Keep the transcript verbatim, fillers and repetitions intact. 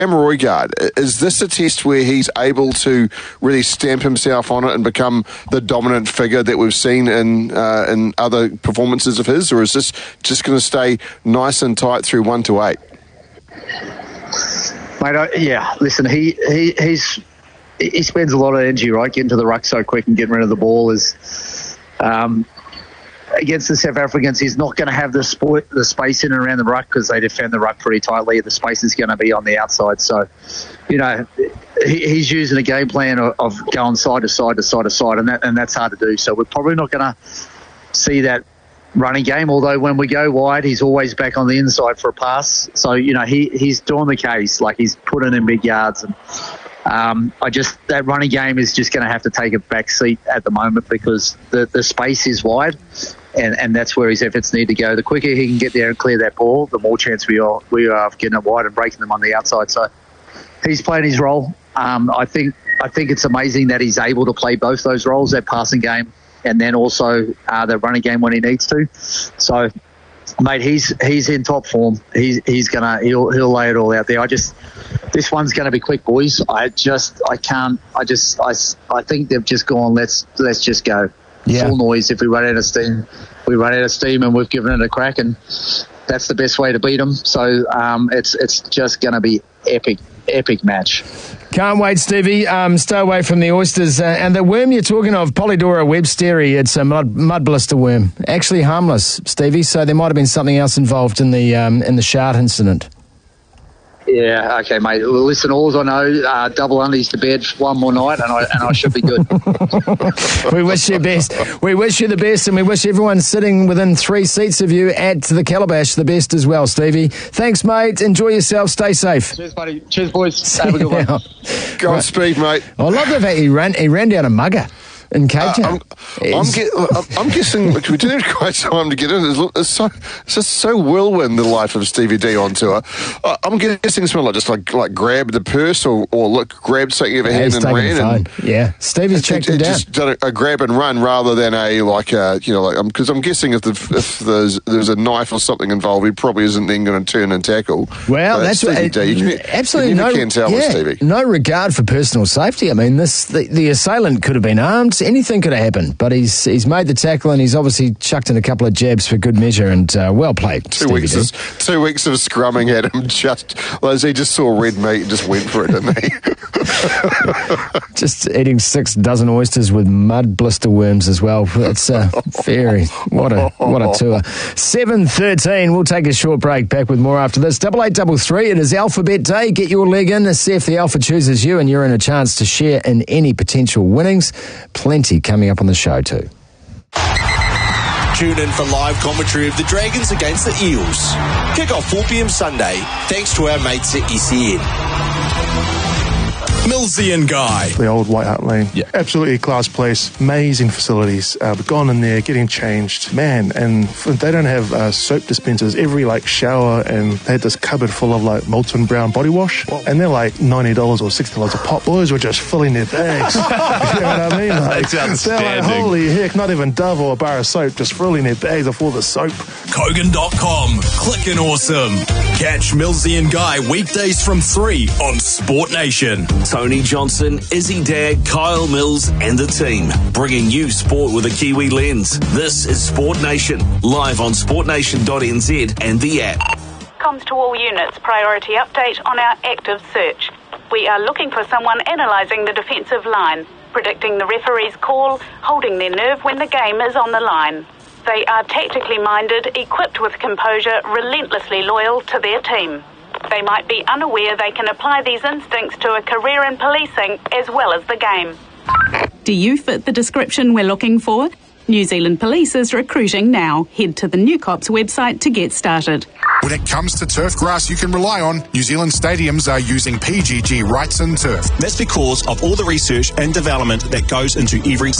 Roigard, is this a test where he's able to really stamp himself on it and become the dominant figure that we've seen in uh, in other performances of his, or is this just going to stay nice and tight through one to eight? Mate, I, yeah, listen, he, he he's he spends a lot of energy, right, getting to the ruck so quick and getting rid of the ball is... Um, against the South Africans, he's not going to have the sport, the space in and around the ruck because they defend the ruck pretty tightly. The space is going to be on the outside. So, you know, he, he's using a game plan of, of going side to side to side to side, and that and that's hard to do. So we're probably not going to see that running game, although when we go wide, he's always back on the inside for a pass. So, you know, he, he's doing the case. Like, he's putting in big yards. And um, I just, that running game is just going to have to take a back seat at the moment because the, the space is wide. And, and that's where his efforts need to go. The quicker he can get there and clear that ball, the more chance we are we are of getting it wide and breaking them on the outside. So he's playing his role. Um, I think I think it's amazing that he's able to play both those roles, that passing game and then also uh, the running game when he needs to. So, mate, he's he's in top form. He's he's gonna he'll he'll lay it all out there. I just this one's gonna be quick, boys. I just I can't. I just I, I think they've just gone. Let's let's just go. Yeah. Full noise. If we run out of steam, we run out of steam, and we've given it a crack, and that's the best way to beat them. So um, it's it's just going to be epic, epic match. Can't wait, Stevie. Um, stay away from the oysters uh, and the worm you're talking of, Polydora websteri. It's a mud, mud blister worm, actually harmless, Stevie. So there might have been something else involved in the um, in the shard incident. Yeah, okay, mate. Well, listen, all I know, uh, double undies to bed one more night, and I and I should be good. We wish you best. We wish you the best, and we wish everyone sitting within three seats of you at the Calabash the best as well, Stevie. Thanks, mate. Enjoy yourself. Stay safe. Cheers, buddy. Cheers, boys. Have a good one. Godspeed, mate. I love the fact he ran, he ran down a mugger in Cape Town. Uh, I'm, I'm, get, I'm guessing we didn't have quite time to get in. It's, it's, so, it's just so whirlwind, the life of Stevie D on tour. Uh, I'm guessing it's like just like like grabbed the purse or, or look grabbed something over yeah, hand and ran. And, yeah, Stevie's checked him down. Just done a, a grab and run rather than a like a you know like because I'm, I'm guessing if the, if there's there's a knife or something involved, he probably isn't then going to turn and tackle. Well, but that's Stevie what, D. You can, absolutely you never no. Can tell yeah, with Stevie. No regard for personal safety. I mean, this the, the assailant could have been armed. Anything could have happened. But he's he's made the tackle and he's obviously chucked in a couple of jabs for good measure and uh, well played. Two weeks, of, two weeks of scrumming at him. Just well, he just saw red meat and just went for it, didn't he? Just eating six dozen oysters with mud blister worms as well. That's uh, very what a what a tour. Seven thirteen. We'll take a short break. Back with more after this. Double eight double three. It is Alphabet Day. Get your leg in. See if the Alpha chooses you, and you're in a chance to share in any potential winnings. Plenty coming up on the show too. Tune in for live commentary of the Dragons against the Eels. Kick off four p.m. Sunday, thanks to our mates at E C N. Millsy and Guy. The old White Hart Lane. Yeah. Absolutely class place. Amazing facilities. Uh, we've gone in there, getting changed. Man, and they don't have uh, soap dispensers. Every, like, shower, and they had this cupboard full of, like, Molton Brown body wash. Whoa. And they're, like, ninety dollars or sixty dollars a pop. Boys were just filling their bags. You know what I mean? Like, That's they're like, holy heck, not even Dove or a bar of soap, just filling their bags of all the soap. Kogan dot com. Clickin' awesome. Catch Millsy and Guy weekdays from three on Sport Nation. Tony Johnson, Izzy Dag, Kyle Mills and the team, bringing you sport with a Kiwi lens. This is Sport Nation, live on sport nation dot n z and the app. Comms to all units, priority update on our active search. We are looking for someone analysing the defensive line, predicting the referee's call, holding their nerve when the game is on the line. They are tactically minded, equipped with composure, relentlessly loyal to their team. They might be unaware they can apply these instincts to a career in policing as well as the game. Do you fit the description we're looking for? New Zealand Police is recruiting now. Head to the New Cops website to get started. When it comes to turf grass you can rely on, New Zealand stadiums are using P G G Rights and Turf. That's because of all the research and development that goes into every